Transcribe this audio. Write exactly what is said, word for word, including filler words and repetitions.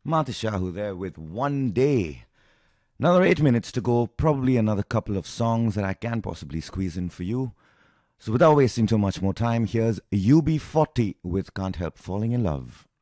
Martha Shahu there with One Day. Another eight minutes to go, probably another couple of songs that I can possibly squeeze in for you. So without wasting too much more time, here's U B forty with Can't Help Falling in Love.